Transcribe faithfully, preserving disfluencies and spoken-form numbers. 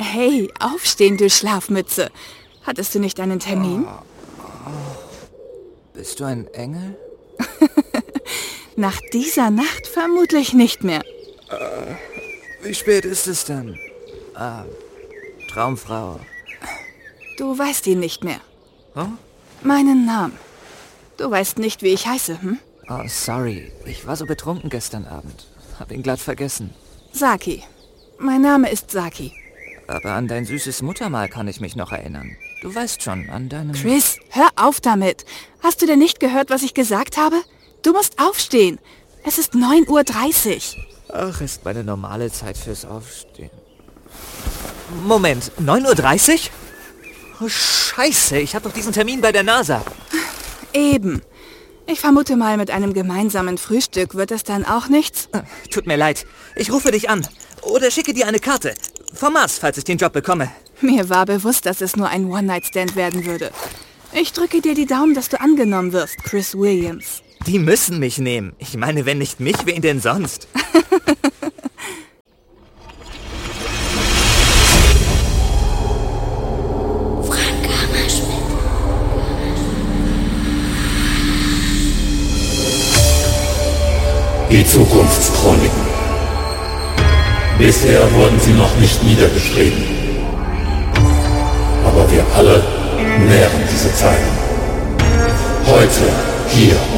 Hey, aufstehen, du Schlafmütze. Hattest du nicht einen Termin? Oh, oh. Bist du ein Engel? Nach dieser Nacht vermutlich nicht mehr. Äh, wie spät ist es denn? Ah, Traumfrau. Du weißt ihn nicht mehr. Hm? Meinen Namen. Du weißt nicht, wie ich heiße, hm? Oh, sorry. Ich war so betrunken gestern Abend. Hab ihn glatt vergessen. Saki. Mein Name ist Saki. Aber an dein süßes Muttermal kann ich mich noch erinnern. Du weißt schon, an deinem... Chris, hör auf damit. Hast du denn nicht gehört, was ich gesagt habe? Du musst aufstehen. Es ist neun Uhr dreißig. Ach, ist meine normale Zeit fürs Aufstehen. Moment, neun Uhr dreißig? Oh, Scheiße, ich habe doch diesen Termin bei der NASA. Eben. Ich vermute mal, mit einem gemeinsamen Frühstück wird es dann auch nichts. Tut mir leid. Ich rufe dich an. Oder schicke dir eine Karte. Vom Mars, falls ich den Job bekomme. Mir war bewusst, dass es nur ein One-Night-Stand werden würde. Ich drücke dir die Daumen, dass du angenommen wirst, Chris Williams. Die müssen mich nehmen. Ich meine, wenn nicht mich, wen denn sonst? Die Zukunftschroniken. Bisher wurden sie noch nicht niedergeschrieben. Aber wir alle nähren diese Zeiten. Heute, hier